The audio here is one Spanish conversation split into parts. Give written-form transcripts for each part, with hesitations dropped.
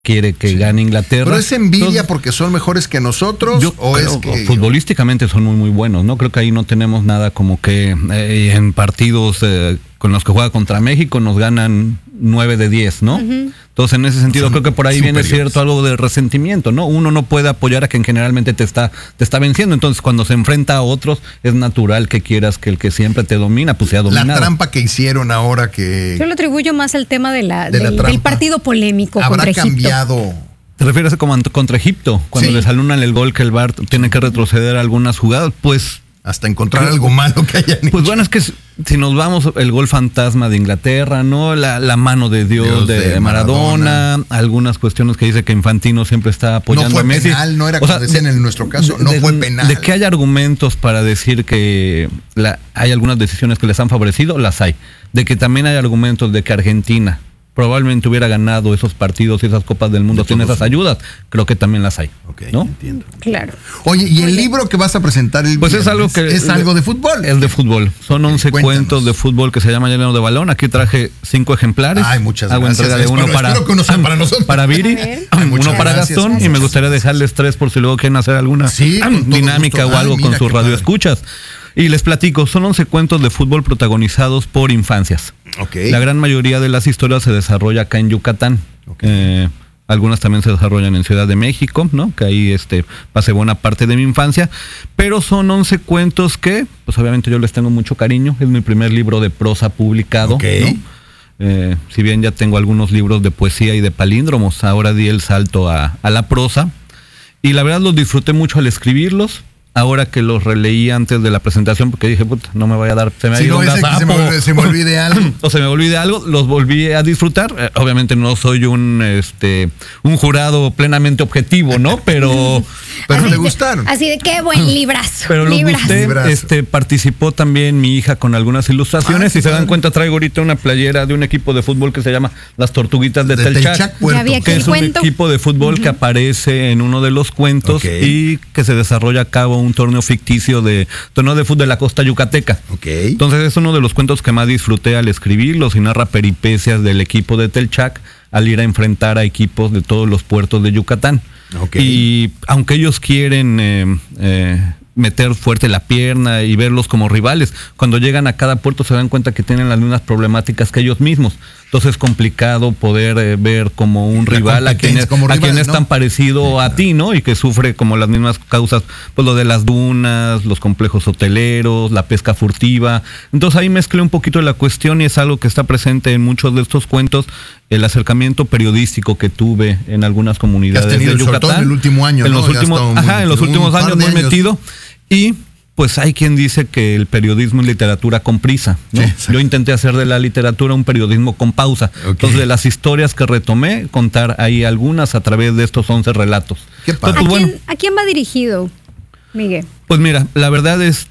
quiere que gane Inglaterra. ¿Pero es envidia porque son mejores que nosotros? ¿O es que futbolísticamente son muy, muy buenos, ¿no? Creo que ahí no tenemos nada como que en partidos con los que juega contra México nos ganan 9 de 10, ¿no? Uh-huh. Entonces, en ese sentido, creo que por ahí viene cierto algo de resentimiento, ¿no? Uno no puede apoyar a quien generalmente te está venciendo. Entonces, cuando se enfrenta a otros, es natural que quieras que el que siempre te domina, pues sea dominado. La trampa que hicieron ahora que... Yo lo atribuyo más al tema del partido polémico contra Egipto. ¿Habrá cambiado? ¿Te refieres como contra Egipto? Cuando les anulan el gol que el VAR tiene que retroceder algunas jugadas, pues... Hasta encontrar algo malo que hayan hecho. Pues bueno, es que si nos vamos, el gol fantasma de Inglaterra, ¿no? La mano de Dios de Maradona, algunas cuestiones que dice que Infantino siempre está apoyando a Messi. No fue penal, no era como decían en nuestro caso, no fue penal. De que hay argumentos para decir que hay algunas decisiones que les han favorecido, las hay. De que también hay argumentos de que Argentina probablemente hubiera ganado esos partidos y esas Copas del Mundo sin esas ayudas, creo que también las hay. Ok, ¿no? entiendo. Claro. Oye, ¿y el libro que vas a presentar el pues viernes, es algo de fútbol? Es de fútbol. Son 11 cuentos de fútbol que se llama Lleno de Balón. Aquí traje 5 ejemplares. Ay, muchas gracias. Hago entrega de uno para nosotros. Para Viri, uno para Gastón, y me gustaría dejarles 3 por si luego quieren hacer alguna dinámica o algo con sus radioescuchas. Y les platico, son 11 cuentos de fútbol protagonizados por infancias. Okay. La gran mayoría de las historias se desarrolla acá en Yucatán. Okay. Algunas también se desarrollan en Ciudad de México, ¿no? Que ahí pasé buena parte de mi infancia. Pero son 11 cuentos que, pues obviamente yo les tengo mucho cariño. Es mi primer libro de prosa publicado, okay, ¿no? Si bien ya tengo algunos libros de poesía y de palíndromos, ahora di el salto a la prosa. Y la verdad los disfruté mucho al escribirlos. Ahora que los releí antes de la presentación, porque dije, puta, no me vaya a dar, se me ha ido un gazapo. Se me olvide algo. O se me olvide algo, los volví a disfrutar. Obviamente no soy un jurado plenamente objetivo, ¿no? Pero le gustaron. Así de qué buen librazo. Pero los gusté. Participó también mi hija con algunas ilustraciones. Si se dan cuenta, traigo ahorita una playera de un equipo de fútbol que se llama Las Tortuguitas de Telchac, que es un equipo de fútbol que aparece en uno de los cuentos y que se desarrolla a cabo un torneo ficticio torneo de fútbol de la costa yucateca. Okay. Entonces es uno de los cuentos que más disfruté al escribirlos, y narra peripecias del equipo de Telchac al ir a enfrentar a equipos de todos los puertos de Yucatán. Okay. Y aunque ellos quieren meter fuerte la pierna y verlos como rivales, cuando llegan a cada puerto se dan cuenta que tienen las mismas problemáticas que ellos mismos. Entonces es complicado poder ver como un rival a quien es tan parecido a ti, ¿no? Y que sufre como las mismas causas, pues lo de las dunas, los complejos hoteleros, la pesca furtiva. Entonces ahí mezclé un poquito la cuestión, y es algo que está presente en muchos de estos cuentos, el acercamiento periodístico que tuve en algunas comunidades de Yucatán. En el último año, en los últimos años muy metido. Y pues hay quien dice que el periodismo es literatura con prisa, ¿no? Sí. Yo intenté hacer de la literatura un periodismo con pausa. Okay. Entonces, de las historias que retomé, contar ahí algunas a través de estos 11 relatos. ¿Qué pasa? ¿A quién va dirigido, Miguel? Pues mira, la verdad es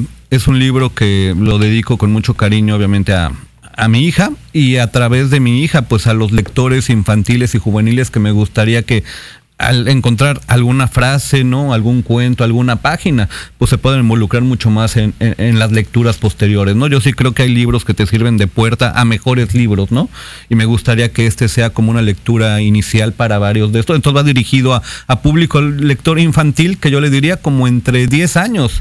un libro que lo dedico con mucho cariño, obviamente, a mi hija, y a través de mi hija, pues a los lectores infantiles y juveniles que me gustaría que al encontrar alguna frase, ¿no? Algún cuento, alguna página, pues se pueden involucrar mucho más en las lecturas posteriores, ¿no? Yo sí creo que hay libros que te sirven de puerta a mejores libros, ¿no? Y me gustaría que sea como una lectura inicial para varios de estos. Entonces va dirigido a público lector infantil, que yo le diría como entre 10 años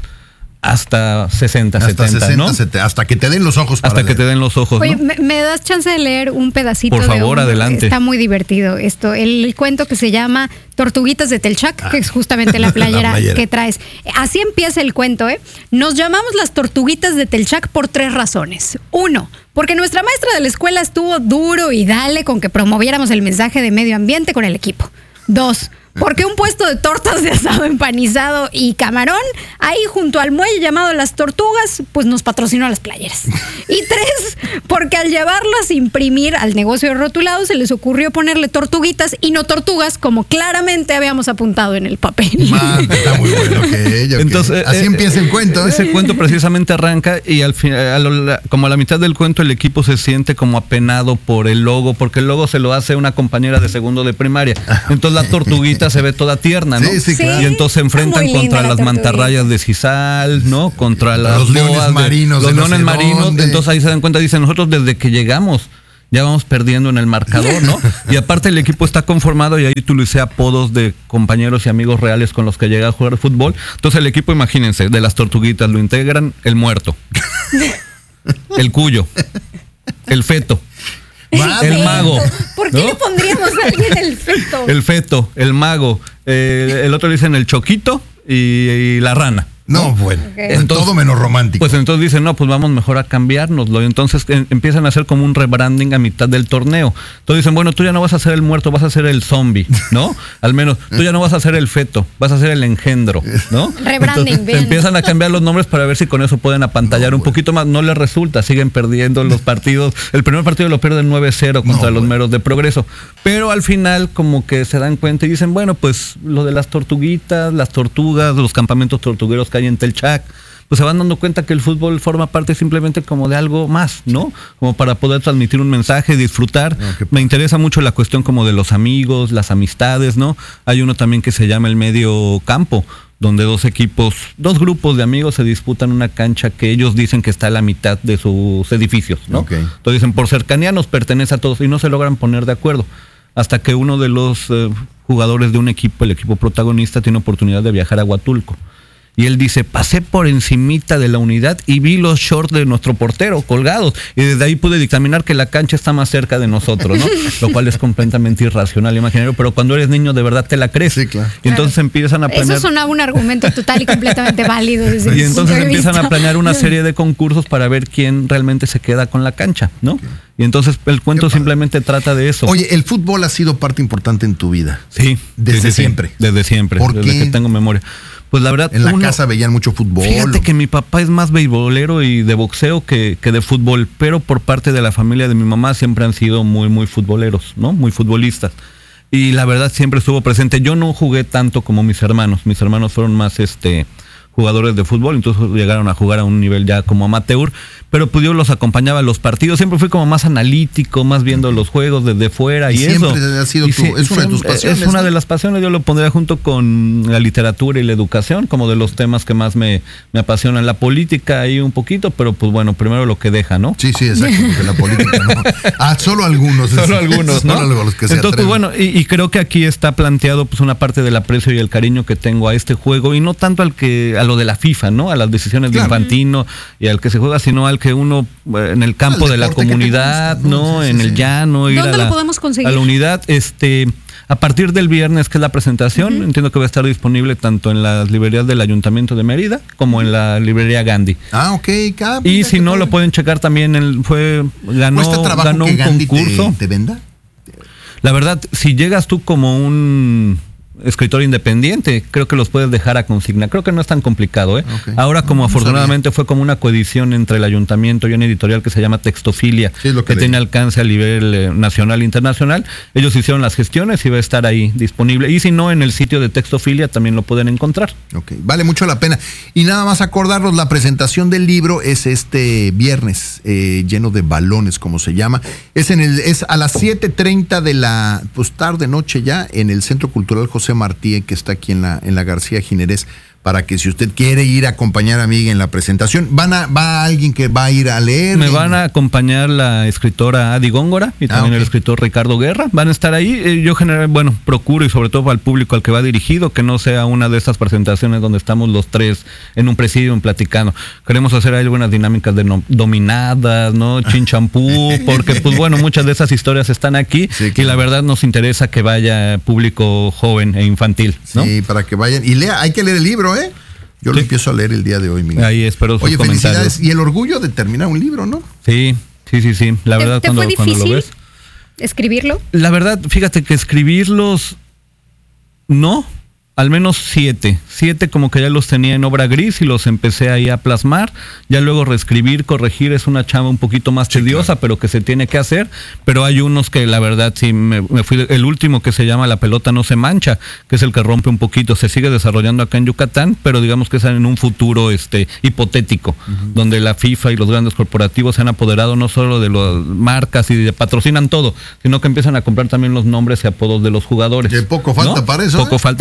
hasta 60, 70, ¿no? Hasta que te den los ojos. Hasta que te den los ojos, Oye, ¿no? ¿me das chance de leer un pedacito? Por favor, adelante. Está muy divertido esto. El cuento que se llama Tortuguitas de Telchac, que es justamente la playera que traes. Así empieza el cuento, ¿eh? Nos llamamos las Tortuguitas de Telchac por 3 razones. 1, porque nuestra maestra de la escuela estuvo duro y dale con que promoviéramos el mensaje de medio ambiente con el equipo. 2, porque un puesto de tortas de asado empanizado y camarón ahí junto al muelle llamado Las Tortugas, pues nos patrocinó las playeras. Y 3, porque al llevarlas a imprimir al negocio de rotulados se les ocurrió ponerle tortuguitas y no tortugas, como claramente habíamos apuntado en el papel. Está muy bueno. Okay. Entonces, así empieza el cuento. Ese cuento precisamente arranca, y al final, como a la mitad del cuento, el equipo se siente como apenado por el logo, porque el logo se lo hace una compañera de segundo de primaria. Entonces la tortuguita se ve toda tierna, ¿no? Sí, claro. Y entonces se enfrentan contra las mantarrayas de sisal, ¿no? Contra los leones marinos. Entonces ahí se dan cuenta, dicen, nosotros desde que llegamos ya vamos perdiendo en el marcador, ¿no? Y aparte el equipo está conformado y ahí utilicé apodos de compañeros y amigos reales con los que llegué a jugar fútbol. Entonces el equipo, imagínense, de las Tortuguitas lo integran el Muerto, el Cuyo, el Feto, el Mago. ¿Por qué le pondríamos a alguien el Feto? El Feto, el Mago, el otro le dicen el Choquito y la Rana. No, bueno, entonces, todo menos romántico. Pues entonces dicen, no, pues vamos mejor a cambiárnoslo. Y entonces empiezan a hacer como un rebranding a mitad del torneo. Entonces dicen, bueno, tú ya no vas a ser el Muerto, vas a ser el zombie, ¿no? Al menos, tú ya no vas a ser el Feto, vas a ser el Engendro, ¿no? Rebranding, entonces, empiezan a cambiar los nombres para ver si con eso pueden apantallar un poquito más. No les resulta, siguen perdiendo los partidos. El primer partido lo pierden 9-0 contra los Meros de Progreso. Pero al final como que se dan cuenta y dicen, bueno, pues lo de las tortuguitas, las tortugas, los campamentos tortugueros que hay en Telchac, pues se van dando cuenta que el fútbol forma parte simplemente como de algo más, ¿no? Como para poder transmitir un mensaje, disfrutar. Me interesa mucho la cuestión como de los amigos, las amistades, ¿no? Hay uno también que se llama el medio campo, donde dos grupos de amigos se disputan una cancha que ellos dicen que está a la mitad de sus edificios, ¿no? Entonces dicen, por cercanía nos pertenece a todos y no se logran poner de acuerdo. Hasta que uno de los jugadores de un equipo, el equipo protagonista, tiene oportunidad de viajar a Huatulco. Y él dice, pasé por encimita de la unidad y vi los shorts de nuestro portero colgados. Y desde ahí pude dictaminar que la cancha está más cerca de nosotros, ¿no? Lo cual es completamente irracional, imaginario. Pero cuando eres niño, de verdad te la crees. Sí, claro. Y entonces empiezan a planear... Eso sonaba un argumento total y completamente válido. Y entonces empiezan a planear una serie de concursos para ver quién realmente se queda con la cancha, ¿no? Y entonces el cuento simplemente trata de eso. Oye, ¿el fútbol ha sido parte importante en tu vida? Sí. Desde siempre. Desde siempre, desde que tengo memoria. Pues la verdad, en la casa veían mucho fútbol. Fíjate que mi papá es más beisbolero y de boxeo que de fútbol, pero por parte de la familia de mi mamá siempre han sido muy, muy futboleros, ¿no? Muy futbolistas. Y la verdad siempre estuvo presente. Yo no jugué tanto como mis hermanos. Mis hermanos fueron más jugadores de fútbol, entonces llegaron a jugar a un nivel ya como amateur, pero pues yo los acompañaba a los partidos, siempre fui como más analítico, más viendo los juegos desde fuera y eso. Siempre ha sido es una de tus pasiones. Es una de las pasiones, yo lo pondría junto con la literatura y la educación, como de los temas que más me apasionan. La política ahí un poquito, pero pues bueno, primero lo que deja, ¿no? Sí, exacto, porque la política no. Solo algunos. Solo algunos, ¿no? Solo los que se Entonces, pues bueno, y creo que aquí está planteado pues una parte del aprecio y el cariño que tengo a este juego, y no tanto a lo de la FIFA, ¿no? A las decisiones de Infantino y al que se juega, sino al que uno en el campo de la comunidad, gusta, ¿no? Sí, en el llano, ir ¿Dónde lo podemos conseguir? A la unidad, a partir del viernes, que es la presentación, entiendo que va a estar disponible tanto en las librerías del Ayuntamiento de Mérida como en la librería Gandhi. Ok. Y si no, lo pueden checar también, ganó un concurso. ¿Te venda? La verdad, si llegas tú como un escritor independiente, creo que los puedes dejar a consigna. Creo que no es tan complicado, ¿eh? Ahora, como afortunadamente fue como una coedición entre el ayuntamiento y una editorial que se llama Textofilia, que tiene alcance a nivel nacional e internacional, ellos hicieron las gestiones y va a estar ahí disponible. Y si no, en el sitio de Textofilia también lo pueden encontrar. Vale mucho la pena. Y nada más acordarnos, la presentación del libro es este viernes, lleno de balones, como se llama. Es a las 7:30 de la tarde, noche ya, en el Centro Cultural José Martí, que está aquí en la García Ginerés, para que si usted quiere ir a acompañar a Miguel en la presentación, va alguien que va a ir a leer. Me van a acompañar la escritora Adi Góngora y también el escritor Ricardo Guerra. Van a estar ahí. Yo procuro, y sobre todo al público al que va dirigido, que no sea una de estas presentaciones donde estamos los tres en un presidium platicando. Queremos hacer algunas dinámicas de dominadas, ¿no? Chinchampú, porque pues bueno, muchas de esas historias están aquí, y la verdad nos interesa que vaya público joven e infantil, ¿no? Sí, para que vayan y lea. Hay que leer el libro, ¿eh? Yo lo empiezo a leer el día de hoy, Miguel. Ahí espero sus comentarios. Felicidades. Y el orgullo de terminar un libro, ¿no? Sí. La verdad, ¿Te fue difícil lo ves, escribirlo? La verdad, fíjate que escribirlos, no. Al menos 7 como que ya los tenía en obra gris y los empecé ahí a plasmar. Ya luego reescribir, corregir es una chamba un poquito más tediosa, pero que se tiene que hacer. Pero hay unos que la verdad sí me fui. El último, que se llama La pelota no se mancha, que es el que rompe un poquito. Se sigue desarrollando acá en Yucatán, pero digamos que es en un futuro hipotético, donde la FIFA y los grandes corporativos se han apoderado no solo de las marcas y patrocinan todo, sino que empiezan a comprar también los nombres y apodos de los jugadores. Que poco falta, ¿no? Para eso. Poco falta para eso.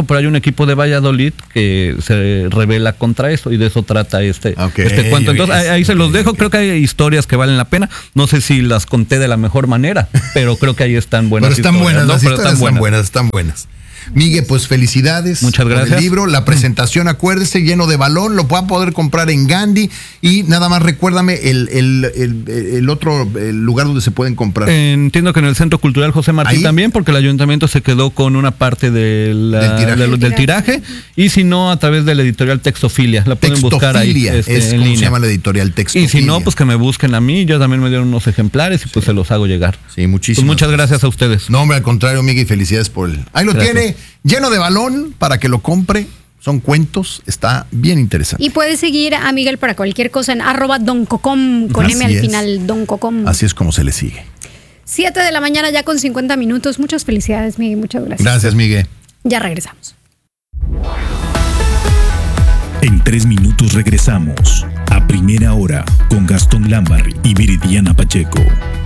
eso, pero hay un equipo de Valladolid que se revela contra eso y de eso trata este cuento. Entonces ahí se los dejo. Creo que hay historias que valen la pena. No sé si las conté de la mejor manera, pero creo que ahí están buenas. Pero están buenas, las historias están buenas. Miguel, pues felicidades. Muchas gracias. Por el libro, la presentación, acuérdese, Lleno de Balón, lo van a poder comprar en Gandhi. Y nada más recuérdame el otro lugar donde se pueden comprar. Entiendo que en el Centro Cultural José Martí ¿ahí? También, porque el ayuntamiento se quedó con una parte del tiraje. Y si no, a través de la editorial Textofilia. La pueden buscar ahí. Es en como línea. se llama la editorial Textofilia. Y si no, pues que me busquen a mí. Ya también me dieron unos ejemplares y pues se los hago llegar. Sí, muchísimas. Pues muchas gracias a ustedes. No, hombre, al contrario, Miguel, felicidades por él. Ahí lo gracias. Tiene. Lleno de Balón para que lo compre. Son cuentos, está bien interesante. Y puedes seguir a Miguel para cualquier cosa en @doncocom, con Así M al es. final, Doncocom. Así es como se le sigue. 7 de la mañana ya con 50 minutos. Muchas felicidades, Miguel. Muchas gracias. Gracias, Miguel. Ya regresamos. En 3 minutos regresamos a Primera Hora con Gastón Lambar y Viridiana Pacheco.